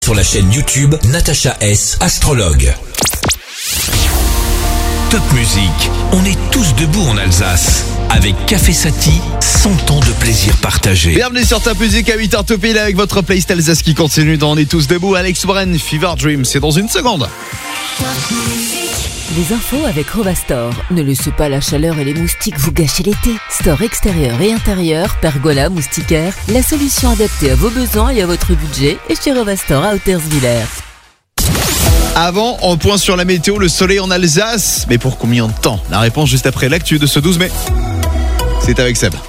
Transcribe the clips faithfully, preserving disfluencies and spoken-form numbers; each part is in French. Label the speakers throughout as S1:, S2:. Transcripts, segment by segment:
S1: sur la chaîne YouTube Natacha S, astrologue. Top musique, on est tous debout en Alsace. Avec Café Sati, cent ans de plaisir partagé.
S2: Bienvenue sur Top Music à huit heures tout pile avec votre playlist Alsace qui continue dans On est tous debout. Alex Warren, Fever Dream, c'est dans une seconde.
S3: Les infos avec Rovastor. Ne laissez pas la chaleur et les moustiques vous gâcher l'été. Store extérieur et intérieur, pergola, moustiquaire, la solution adaptée à vos besoins et à votre budget est chez Rovastor à Hauterswiller.
S2: Avant, on point sur la météo, le soleil en Alsace. Mais pour combien de temps? La réponse juste après l'actu de ce douze mai. C'est avec Seb.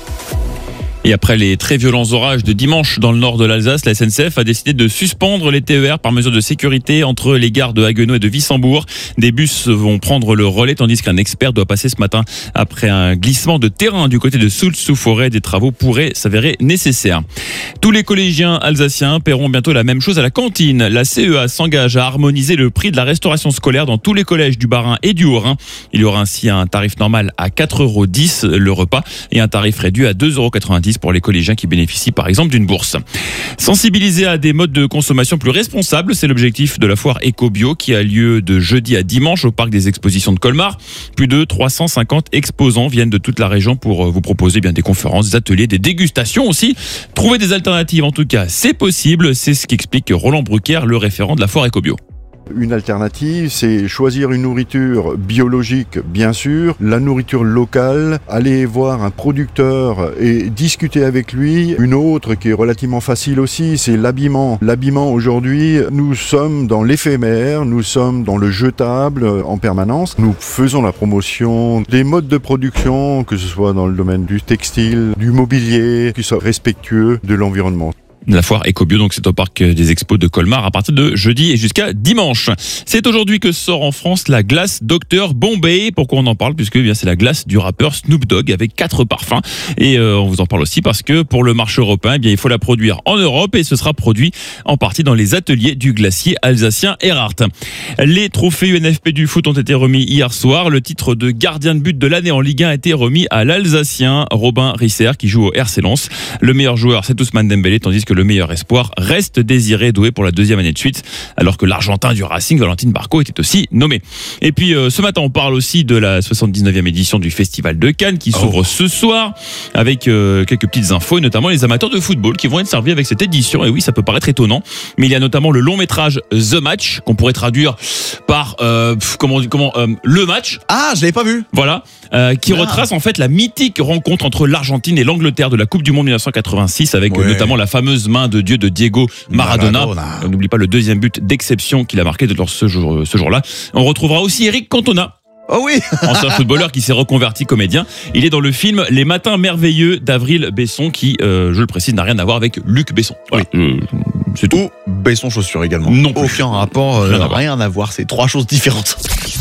S4: Et après les très violents orages de dimanche dans le nord de l'Alsace, la S N C F a décidé de suspendre les T E R par mesure de sécurité entre les gares de Haguenau et de Wissembourg. Des bus vont prendre le relais tandis qu'un expert doit passer ce matin après un glissement de terrain du côté de Soultz-sous-Forêt. Des travaux pourraient s'avérer nécessaires. Tous les collégiens alsaciens paieront bientôt la même chose à la cantine. La C E A s'engage à harmoniser le prix de la restauration scolaire dans tous les collèges du Bas-Rhin et du Haut-Rhin. Il y aura ainsi un tarif normal à quatre euros dix le repas et un tarif réduit à deux euros quatre-vingt-dix pour les collégiens qui bénéficient par exemple d'une bourse. Sensibiliser à des modes de consommation plus responsables, c'est l'objectif de la foire Ecobio qui a lieu de jeudi à dimanche au parc des expositions de Colmar. Plus de trois cent cinquante exposants viennent de toute la région pour vous proposer bien des conférences, des ateliers, des dégustations aussi. Trouver des alternatives en tout cas, c'est possible, c'est ce qu'explique Roland Brucker, le référent de la foire Ecobio.
S5: Une alternative, c'est choisir une nourriture biologique, bien sûr, la nourriture locale, aller voir un producteur et discuter avec lui. Une autre qui est relativement facile aussi, c'est l'habillement. L'habillement aujourd'hui, nous sommes dans l'éphémère, nous sommes dans le jetable en permanence. Nous faisons la promotion des modes de production, que ce soit dans le domaine du textile, du mobilier, qui soient respectueux de l'environnement.
S4: La foire Ecobio, donc c'est au parc des expos de Colmar à partir de jeudi et jusqu'à dimanche. C'est aujourd'hui que sort en France la glace docteur Bombay. Pourquoi on en parle? Puisque eh bien c'est la glace du rappeur Snoop Dogg avec quatre parfums. Et euh, on vous en parle aussi parce que pour le marché européen, eh bien il faut la produire en Europe et ce sera produit en partie dans les ateliers du glacier alsacien Erhardt. Les trophées U N F P du foot ont été remis hier soir. Le titre de gardien de but de l'année en Ligue un a été remis à l'Alsacien Robin Risser qui joue au R C Lens. Le meilleur joueur c'est Ousmane Dembélé, tandis que le meilleur espoir reste Désiré Doué pour la deuxième année de suite, alors que l'Argentin du Racing, Valentin Barco, était aussi nommé. Et puis euh, ce matin, on parle aussi de la soixante-dix-neuvième édition du Festival de Cannes qui s'ouvre oh. ce soir avec euh, quelques petites infos, et notamment les amateurs de football qui vont être servis avec cette édition. Et oui, ça peut paraître étonnant, mais il y a notamment le long métrage The Match, qu'on pourrait traduire par euh, comment comment euh, le match.
S2: Ah, je l'avais pas vu.
S4: Voilà, euh, qui ah. retrace en fait la mythique rencontre entre l'Argentine et l'Angleterre de la Coupe du Monde dix-neuf cent quatre-vingt-six, avec ouais. notamment la fameuse main de Dieu de Diego Maradona. Maradona. On n'oublie pas le deuxième but d'exception qu'il a marqué lors ce jour, ce jour-là. On retrouvera aussi Eric Cantona.
S2: Oh oui.
S4: Ancien footballeur qui s'est reconverti comédien. Il est dans le film Les Matins Merveilleux d'Avril Besson qui, euh, je le précise, n'a rien à voir avec Luc Besson. Voilà.
S2: Oui. Euh, c'est tout. Ou Besson Chaussures également.
S4: Non.
S2: Aucun rapport, euh, rien, à rien à voir. C'est trois choses différentes.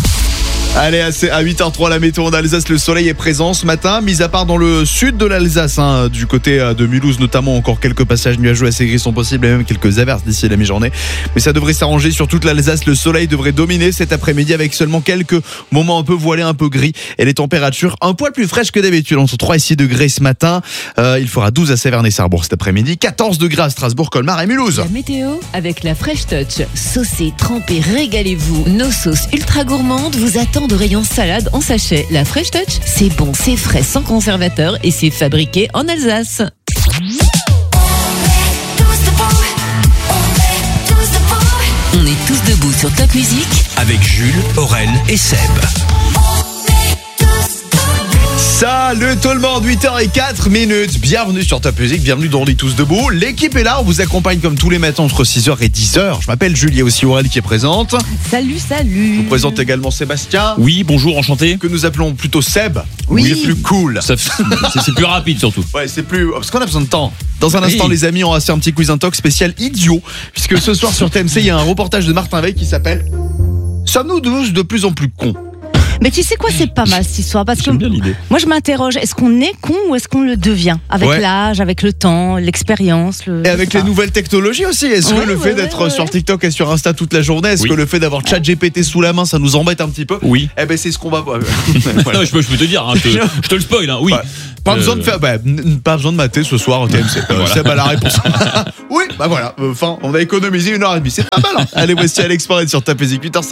S2: Allez, à huit heures trois, la météo en Alsace, le soleil est présent ce matin, mis à part dans le sud de l'Alsace, hein, du côté de Mulhouse notamment, encore quelques passages nuageux assez gris sont possibles et même quelques averses d'ici la mi-journée. Mais ça devrait s'arranger sur toute l'Alsace, le soleil devrait dominer cet après-midi avec seulement quelques moments un peu voilés, un peu gris et les températures un poil plus fraîches que d'habitude, entre trois et six degrés ce matin. Euh, il fera douze à Séverne-et-Sarrebourg cet après-midi, quatorze degrés à Strasbourg, Colmar et Mulhouse.
S3: La météo avec la Fresh Touch. Saucez, trempez, régalez-vous. Nos sauces ultra gourmandes vous attendent de rayon salade en sachet. La Fresh Touch, c'est bon, c'est frais, sans conservateur et c'est fabriqué en Alsace. On est tous debout sur Top Music
S1: avec Jules, Aurel et Seb.
S2: Salut tout le monde, huit heures zéro quatre minutes. Bienvenue sur Top Music, bienvenue dans On est tous debout. L'équipe est là, on vous accompagne comme tous les matins entre six heures et dix heures. Je m'appelle Jules, il y a aussi Aurel qui est présente.
S3: Salut, salut.
S2: Je vous présente également Sébastien.
S4: Oui, bonjour, enchanté.
S2: Que nous appelons plutôt Seb.
S3: Oui.
S2: Il est plus cool.
S4: Ça, c'est, c'est plus rapide surtout.
S2: Ouais, c'est plus... Parce qu'on a besoin de temps. Dans un instant, oui. Les amis, on va faire un petit quiz intox spécial idiot. Puisque ce soir sur T M C, il y a un reportage de Martin Veil qui s'appelle « Sommes-nous tous de plus en plus cons ?»
S6: Mais tu sais quoi, c'est pas mal cette histoire parce que
S4: J'aime bien l'idée.
S6: moi je m'interroge, est-ce qu'on est con ou est-ce qu'on le devient avec
S2: Ouais.
S6: l'âge, avec le temps, l'expérience, le...
S2: Et avec les nouvelles technologies aussi, est-ce
S6: Ouais,
S2: que le
S6: ouais,
S2: fait
S6: ouais,
S2: d'être
S6: ouais,
S2: sur
S6: ouais.
S2: TikTok et sur Insta toute la journée, est-ce
S4: Oui.
S2: que le fait d'avoir ChatGPT sous la main, ça nous embête un petit peu?
S4: Oui.
S2: Eh ben c'est ce qu'on va voir.
S4: Non, je peux, je peux te dire, hein, je, te, je te le spoil, hein, oui.
S2: Ouais. Pas
S4: Euh,
S2: besoin de faire, bah, n- pas besoin de mater ce soir au T M C. Euh,
S4: Voilà.
S2: C'est pas la réponse. Oui, bah voilà. Enfin, on a économisé une heure et demie. C'est pas mal. Hein. Allez, voici Alex Parade sur Tapez huit heures cinq.